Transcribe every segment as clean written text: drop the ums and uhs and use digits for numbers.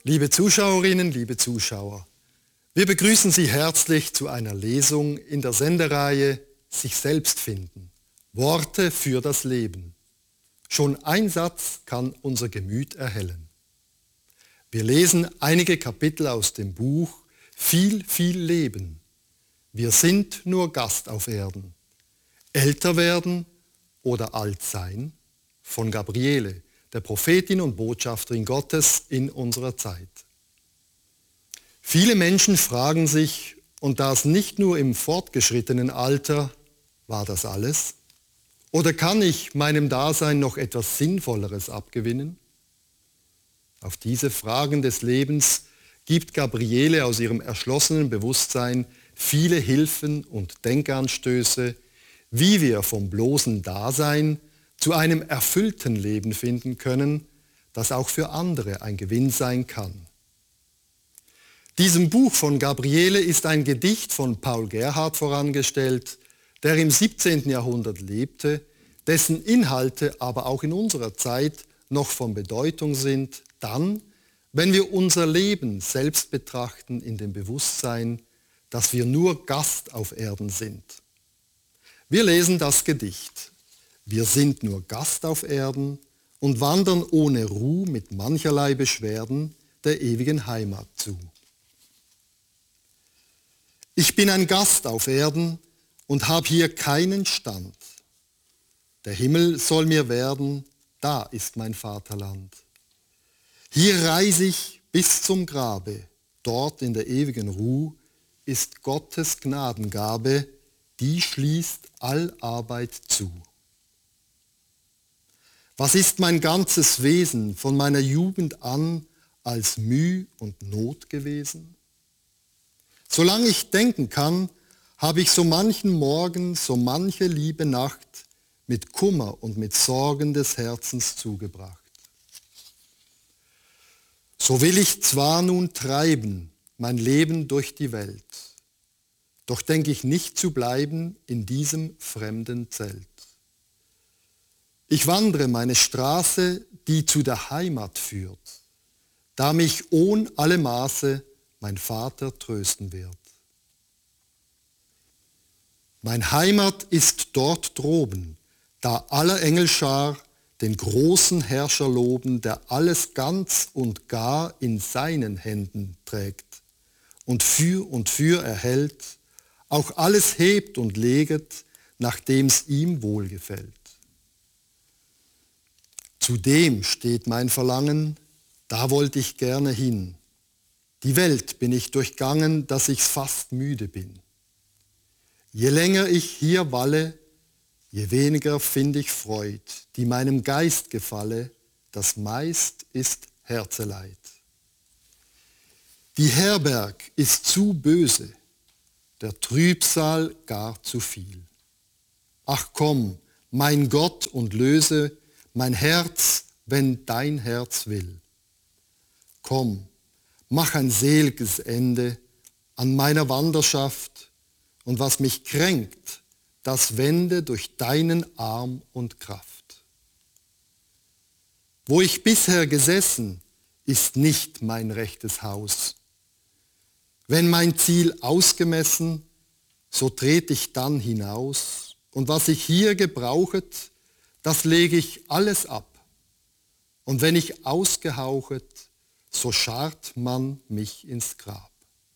Liebe Zuschauerinnen, liebe Zuschauer, wir begrüßen Sie herzlich zu einer Lesung in der Sendereihe Sich selbst finden. Worte für das Leben. Schon ein Satz kann unser Gemüt erhellen. Wir lesen einige Kapitel aus dem Buch Viel, viel Leben. Wir sind nur Gast auf Erden. Älter werden oder alt sein? Von Gabriele, der Prophetin und Botschafterin Gottes in unserer Zeit. Viele Menschen fragen sich, und das nicht nur im fortgeschrittenen Alter, war das alles? Oder kann ich meinem Dasein noch etwas Sinnvolleres abgewinnen? Auf diese Fragen des Lebens gibt Gabriele aus ihrem erschlossenen Bewusstsein viele Hilfen und Denkanstöße, wie wir vom bloßen Dasein zu einem erfüllten Leben finden können, das auch für andere ein Gewinn sein kann. Diesem Buch von Gabriele ist ein Gedicht von Paul Gerhardt vorangestellt, der im 17. Jahrhundert lebte, dessen Inhalte aber auch in unserer Zeit noch von Bedeutung sind, dann, wenn wir unser Leben selbst betrachten in dem Bewusstsein, dass wir nur Gast auf Erden sind. Wir lesen das Gedicht. Wir sind nur Gast auf Erden und wandern ohne Ruhe mit mancherlei Beschwerden der ewigen Heimat zu. Ich bin ein Gast auf Erden und hab hier keinen Stand. Der Himmel soll mir werden, da ist mein Vaterland. Hier reise ich bis zum Grabe, dort in der ewigen Ruhe ist Gottes Gnadengabe, die schließt all Arbeit zu. Was ist mein ganzes Wesen von meiner Jugend an als Müh und Not gewesen? Solange ich denken kann, habe ich so manchen Morgen, so manche liebe Nacht mit Kummer und mit Sorgen des Herzens zugebracht. So will ich zwar nun treiben, mein Leben durch die Welt, doch denke ich nicht zu bleiben in diesem fremden Zelt. Ich wandre meine Straße, die zu der Heimat führt, da mich ohn alle Maße mein Vater trösten wird. Mein Heimat ist dort droben, da aller Engelschar den großen Herrscher loben, der alles ganz und gar in seinen Händen trägt und für erhält, auch alles hebt und leget, nachdem's ihm wohlgefällt. Zudem steht mein Verlangen, da wollte ich gerne hin. Die Welt bin ich durchgangen, dass ich's fast müde bin. Je länger ich hier walle, je weniger find ich Freud, die meinem Geist gefalle, das meist ist Herzeleid. Die Herberg ist zu böse, der Trübsal gar zu viel. Ach komm, mein Gott, und löse mein Herz, wenn dein Herz will. Komm, mach ein sel'ges Ende an meiner Wanderschaft, und was mich kränkt, das wende durch deinen Arm und Kraft. Wo ich bisher gesessen, ist nicht mein rechtes Haus. Wenn mein Ziel ausgemessen, so tret ich dann hinaus, und was ich hier gebrauchet, das lege ich alles ab. Und wenn ich ausgehauchet, so scharrt man mich ins Grab.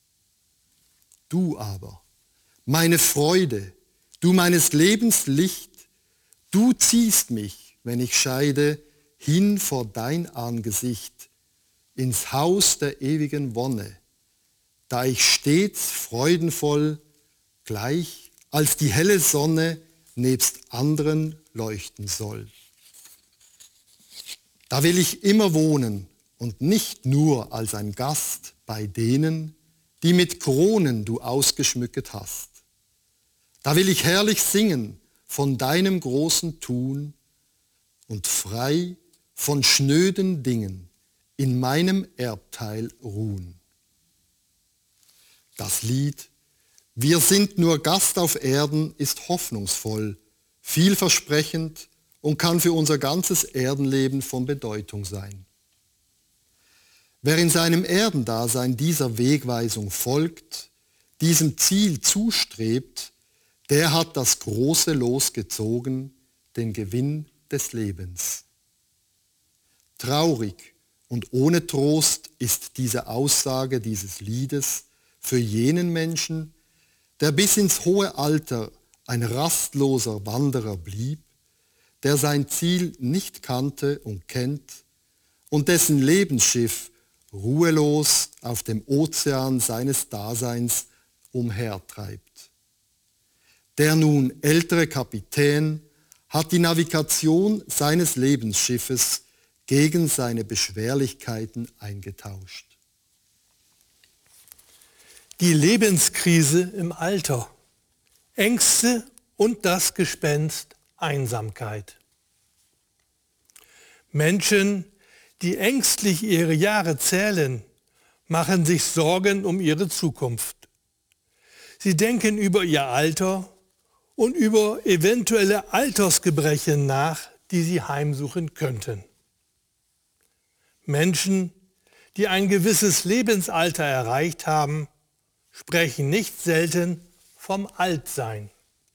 Du aber, meine Freude, du meines Lebens Licht, du ziehst mich, wenn ich scheide, hin vor dein Angesicht, ins Haus der ewigen Wonne, da ich stets freudenvoll, gleich als die helle Sonne nebst anderen leuchten soll. Da will ich immer wohnen und nicht nur als ein Gast bei denen, die mit Kronen du ausgeschmücket hast. Da will ich herrlich singen von deinem großen Tun und frei von schnöden Dingen in meinem Erbteil ruhen. Das Lied Wir sind nur Gast auf Erden ist hoffnungsvoll, vielversprechend und kann für unser ganzes Erdenleben von Bedeutung sein. Wer in seinem Erdendasein dieser Wegweisung folgt, diesem Ziel zustrebt, der hat das große Los gezogen, den Gewinn des Lebens. Traurig und ohne Trost ist diese Aussage dieses Liedes für jenen Menschen, der bis ins hohe Alter ein rastloser Wanderer blieb, der sein Ziel nicht kannte und kennt und dessen Lebensschiff ruhelos auf dem Ozean seines Daseins umhertreibt. Der nun ältere Kapitän hat die Navigation seines Lebensschiffes gegen seine Beschwerlichkeiten eingetauscht. Die Lebenskrise im Alter, Ängste und das Gespenst Einsamkeit. Menschen, die ängstlich ihre Jahre zählen, machen sich Sorgen um ihre Zukunft. Sie denken über ihr Alter und über eventuelle Altersgebrechen nach, die sie heimsuchen könnten. Menschen, die ein gewisses Lebensalter erreicht haben, sprechen nicht selten vom Altsein.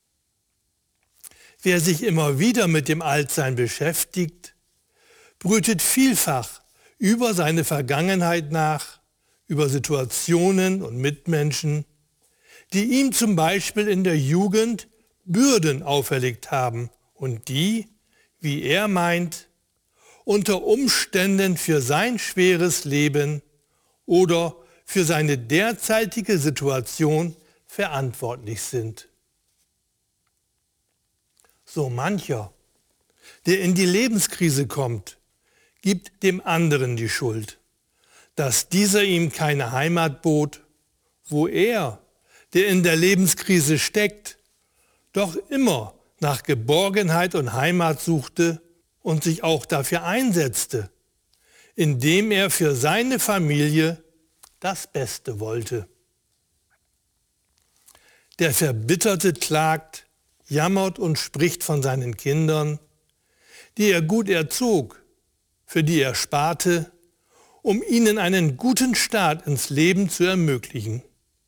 Wer sich immer wieder mit dem Altsein beschäftigt, brütet vielfach über seine Vergangenheit nach, über Situationen und Mitmenschen, die ihm zum Beispiel in der Jugend Bürden auferlegt haben und die, wie er meint, unter Umständen für sein schweres Leben oder für seine derzeitige Situation verantwortlich sind. So mancher, der in die Lebenskrise kommt, gibt dem anderen die Schuld, dass dieser ihm keine Heimat bot, wo er, der in der Lebenskrise steckt, doch immer nach Geborgenheit und Heimat suchte und sich auch dafür einsetzte, indem er für seine Familie das Beste wollte. Der Verbitterte klagt, jammert und spricht von seinen Kindern, die er gut erzog, für die er sparte, um ihnen einen guten Start ins Leben zu ermöglichen.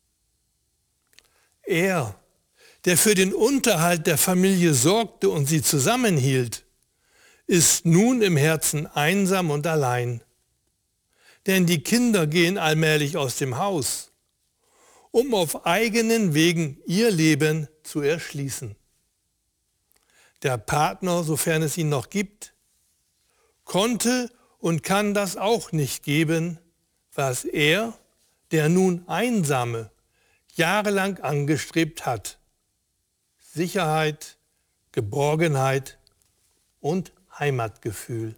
Er, der für den Unterhalt der Familie sorgte und sie zusammenhielt, ist nun im Herzen einsam und allein. Denn die Kinder gehen allmählich aus dem Haus, um auf eigenen Wegen ihr Leben zu erschließen. Der Partner, sofern es ihn noch gibt, konnte und kann das auch nicht geben, was er, der nun Einsame, jahrelang angestrebt hat. Sicherheit, Geborgenheit und Heimatgefühl.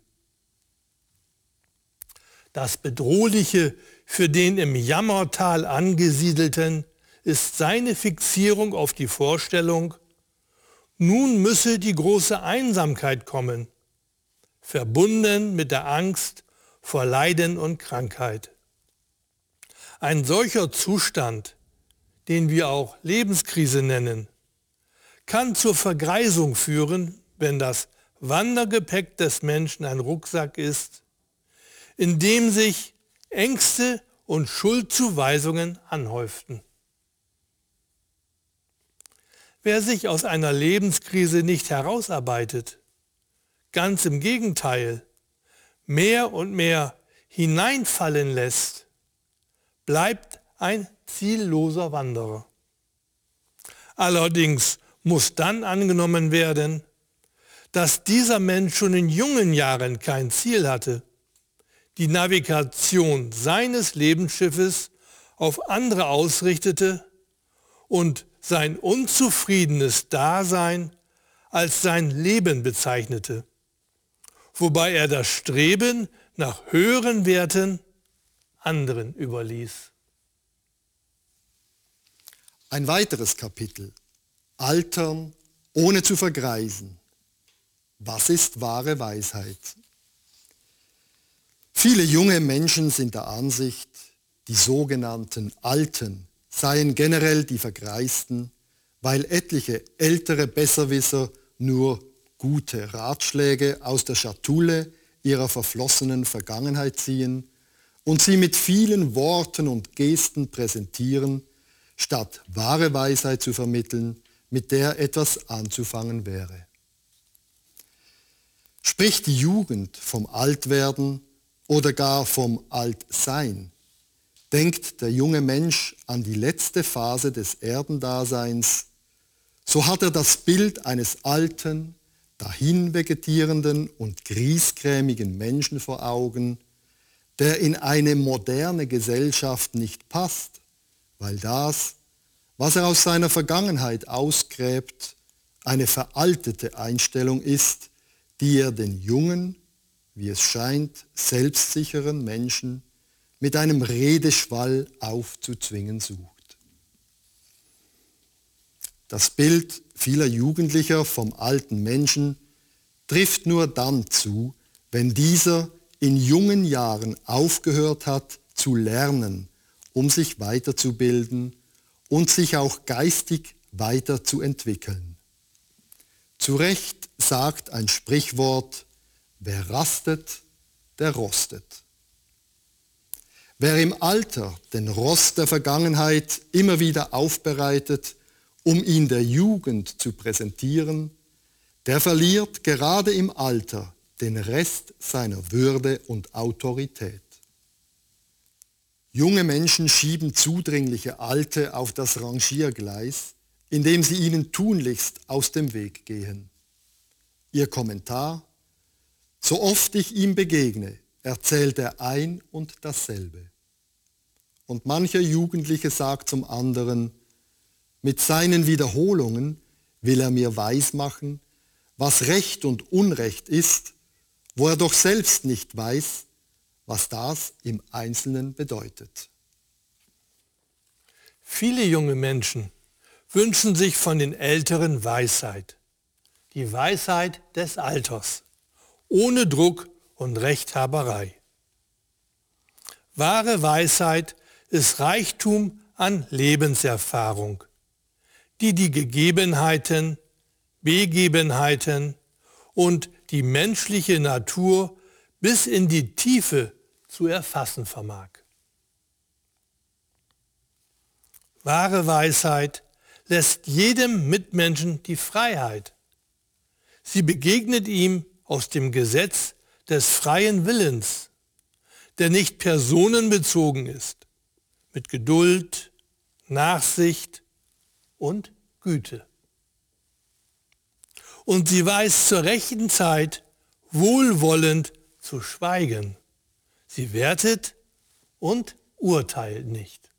Das Bedrohliche für den im Jammertal Angesiedelten ist seine Fixierung auf die Vorstellung, nun müsse die große Einsamkeit kommen, verbunden mit der Angst vor Leiden und Krankheit. Ein solcher Zustand, den wir auch Lebenskrise nennen, kann zur Vergreisung führen, wenn das Wandergepäck des Menschen ein Rucksack ist, in dem sich Ängste und Schuldzuweisungen anhäuften. Wer sich aus einer Lebenskrise nicht herausarbeitet, ganz im Gegenteil, mehr und mehr hineinfallen lässt, bleibt ein zielloser Wanderer. Allerdings muss dann angenommen werden, dass dieser Mensch schon in jungen Jahren kein Ziel hatte, die Navigation seines Lebensschiffes auf andere ausrichtete und sein unzufriedenes Dasein als sein Leben bezeichnete, wobei er das Streben nach höheren Werten anderen überließ. Ein weiteres Kapitel: Altern ohne zu vergreisen. Was ist wahre Weisheit? Viele junge Menschen sind der Ansicht, die sogenannten Alten seien generell die Vergreisten, weil etliche ältere Besserwisser nur gute Ratschläge aus der Schatulle ihrer verflossenen Vergangenheit ziehen und sie mit vielen Worten und Gesten präsentieren, statt wahre Weisheit zu vermitteln, mit der etwas anzufangen wäre. Spricht die Jugend vom Altwerden oder gar vom Altsein, denkt der junge Mensch an die letzte Phase des Erdendaseins, so hat er das Bild eines alten, dahinvegetierenden und griesgrämigen Menschen vor Augen, der in eine moderne Gesellschaft nicht passt, weil das, was er aus seiner Vergangenheit ausgräbt, eine veraltete Einstellung ist, die er den jungen, wie es scheint, selbstsicheren Menschen mit einem Redeschwall aufzuzwingen sucht. Das Bild vieler Jugendlicher vom alten Menschen trifft nur dann zu, wenn dieser in jungen Jahren aufgehört hat zu lernen, um sich weiterzubilden und sich auch geistig weiterzuentwickeln. Zu Recht sagt ein Sprichwort: Wer rastet, der rostet. Wer im Alter den Rost der Vergangenheit immer wieder aufbereitet, um ihn der Jugend zu präsentieren, der verliert gerade im Alter den Rest seiner Würde und Autorität. Junge Menschen schieben zudringliche Alte auf das Rangiergleis, indem sie ihnen tunlichst aus dem Weg gehen. Ihr Kommentar: So oft ich ihm begegne, erzählt er ein und dasselbe. Und mancher Jugendliche sagt zum anderen: Mit seinen Wiederholungen will er mir weismachen, was Recht und Unrecht ist, wo er doch selbst nicht weiß, was das im Einzelnen bedeutet. Viele junge Menschen wünschen sich von den Älteren Weisheit. Die Weisheit des Alters, ohne Druck und Rechthaberei. Wahre Weisheit ist Reichtum an Lebenserfahrung, die die Gegebenheiten, Begebenheiten und die menschliche Natur bis in die Tiefe zu erfassen vermag. Wahre Weisheit lässt jedem Mitmenschen die Freiheit. Sie begegnet ihm aus dem Gesetz des freien Willens, der nicht personenbezogen ist, mit Geduld, Nachsicht und Güte. Und sie weiß zur rechten Zeit wohlwollend zu schweigen. Sie wertet und urteilt nicht.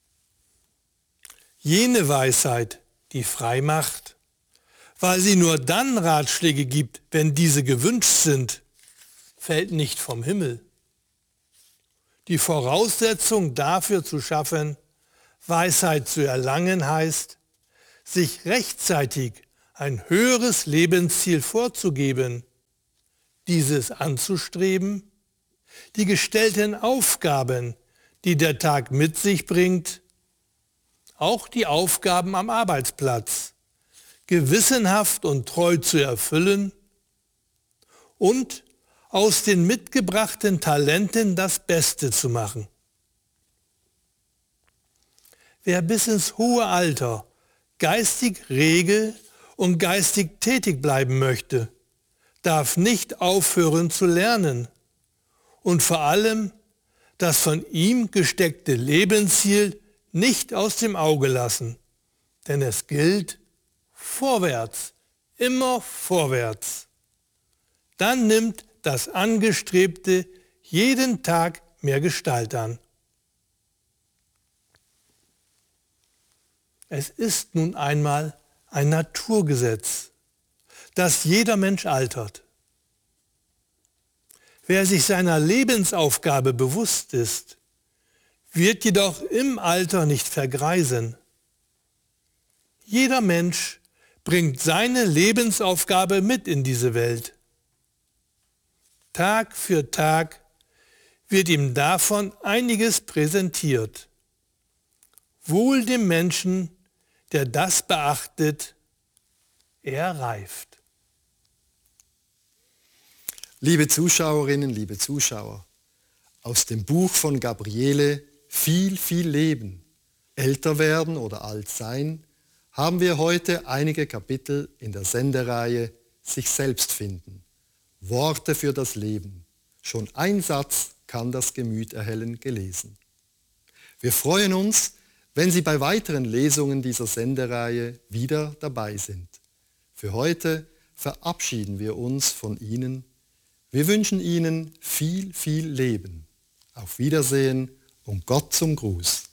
Jene Weisheit, die frei macht, weil sie nur dann Ratschläge gibt, wenn diese gewünscht sind, fällt nicht vom Himmel. Die Voraussetzung dafür zu schaffen, Weisheit zu erlangen, heißt, sich rechtzeitig ein höheres Lebensziel vorzugeben, dieses anzustreben, die gestellten Aufgaben, die der Tag mit sich bringt, auch die Aufgaben am Arbeitsplatz, gewissenhaft und treu zu erfüllen und aus den mitgebrachten Talenten das Beste zu machen. Wer bis ins hohe Alter geistig rege und geistig tätig bleiben möchte, darf nicht aufhören zu lernen und vor allem das von ihm gesteckte Lebensziel nicht aus dem Auge lassen, denn es gilt: vorwärts, immer vorwärts. Dann nimmt das Angestrebte jeden Tag mehr Gestalt an. Es ist nun einmal ein Naturgesetz, dass jeder Mensch altert. Wer sich seiner Lebensaufgabe bewusst ist, wird jedoch im Alter nicht vergreisen. Jeder Mensch bringt seine Lebensaufgabe mit in diese Welt. Tag für Tag wird ihm davon einiges präsentiert. Wohl dem Menschen, der das beachtet, er reift. Liebe Zuschauerinnen, liebe Zuschauer, aus dem Buch von Gabriele Viel, viel Leben, älter werden oder alt sein, haben wir heute einige Kapitel in der Sendereihe Sich selbst finden. Worte für das Leben. Schon ein Satz kann das Gemüt erhellen, gelesen. Wir freuen uns, wenn Sie bei weiteren Lesungen dieser Sendereihe wieder dabei sind. Für heute verabschieden wir uns von Ihnen. Wir wünschen Ihnen viel, viel Leben. Auf Wiedersehen und Gott zum Gruß.